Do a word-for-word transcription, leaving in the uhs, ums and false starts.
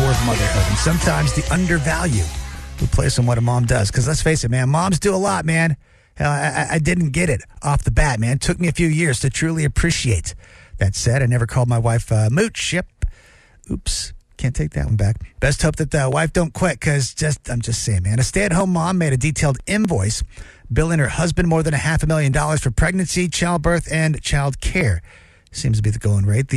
of motherhood, and sometimes the undervalue we place on what a mom does. Because let's face it, man, moms do a lot, man. Hell, I, I didn't get it off the bat, man. It took me a few years to truly appreciate. That said, I never called my wife uh, mooch. Yep. Oops. Can't take that one back. Best hope that the wife don't quit, because just I'm just saying, man. A stay-at-home mom made a detailed invoice billing her husband more than a half a million dollars for pregnancy, childbirth, and child care. Seems to be the going rate.